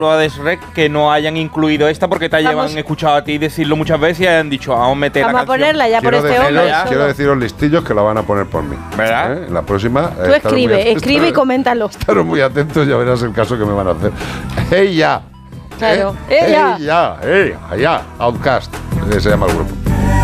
de Shrek que no hayan incluido esta porque te han escuchado a ti decirlo muchas veces y hayan dicho, vamos a meter Vamos la a ponerla ya por este hombre. Quiero deciros listillos que la van a poner por mí. ¿Verdad? En la próxima. Tú escribe y coméntalo. Estaros muy atentos, ya verás el caso que me van a hacer. ¡Ella! Claro, ¡Ella! Outcast, se llama el grupo.